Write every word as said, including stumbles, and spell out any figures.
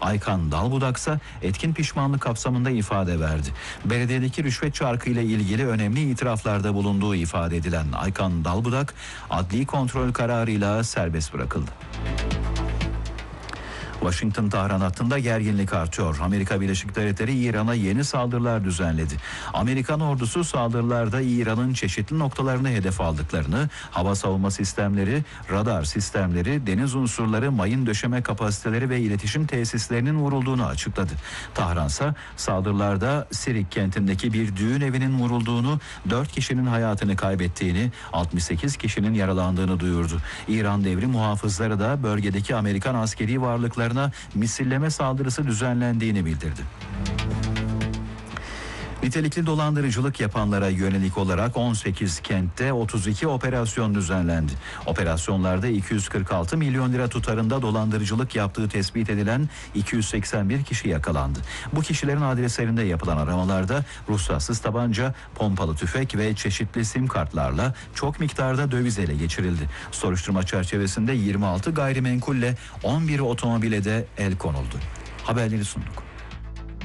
Aykan Dalbudaksa etkin pişmanlık kapsamında ifade verdi. Belediyedeki rüşvet çarkıyla ilgili önemli itiraflarda bulunduğu ifade edilen Aykan Dalbudak adli kontrol kararıyla serbest bırakıldı. Washington-Tahran hattında gerginlik artıyor. Amerika Birleşik Devletleri İran'a yeni saldırılar düzenledi. Amerikan ordusu saldırılarda İran'ın çeşitli noktalarını hedef aldıklarını, hava savunma sistemleri, radar sistemleri, deniz unsurları, mayın döşeme kapasiteleri ve iletişim tesislerinin vurulduğunu açıkladı. Tahran ise saldırılarda Sirik kentindeki bir düğün evinin vurulduğunu, dört kişinin hayatını kaybettiğini, altmış sekiz kişinin yaralandığını duyurdu. İran devrim muhafızları da bölgedeki Amerikan askeri varlıkları misilleme saldırısı düzenlendiğini bildirdi. Nitelikli dolandırıcılık yapanlara yönelik olarak on sekiz kentte otuz iki operasyon düzenlendi. Operasyonlarda iki yüz kırk altı milyon lira tutarında dolandırıcılık yaptığı tespit edilen iki yüz seksen bir kişi yakalandı. Bu kişilerin adreslerinde yapılan aramalarda ruhsatsız tabanca, pompalı tüfek ve çeşitli sim kartlarla çok miktarda döviz ele geçirildi. Soruşturma çerçevesinde yirmi altı gayrimenkulle on bir otomobile de el konuldu. Haberleri sunduk.